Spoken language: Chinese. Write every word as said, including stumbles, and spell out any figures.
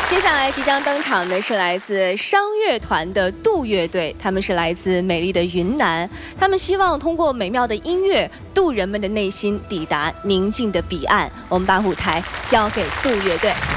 接下来即将登场的是来自商乐团的杜乐队，他们是来自美丽的云南，他们希望通过美妙的音乐渡人们的内心，抵达宁静的彼岸。我们把舞台交给杜乐队。